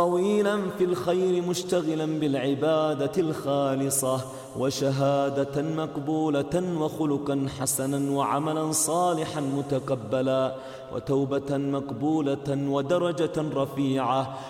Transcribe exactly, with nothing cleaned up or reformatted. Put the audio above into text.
طويلا في الخير مشتغلا بالعبادة الخالصة، وشهادة مقبولة وخلقا حسنا وعملا صالحا متقبلا، وتوبة مقبولة ودرجة رفيعة